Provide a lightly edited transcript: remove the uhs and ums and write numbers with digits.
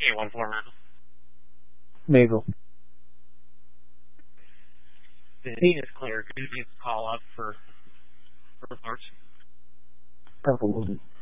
814 Naval. The scene is clear. Could you please call up for reports? Purple.